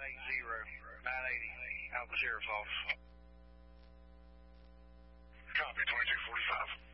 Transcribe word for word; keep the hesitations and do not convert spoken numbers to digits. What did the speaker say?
eighty, nine eighty, out of the sheriff's office. Copy, twenty-two forty-five.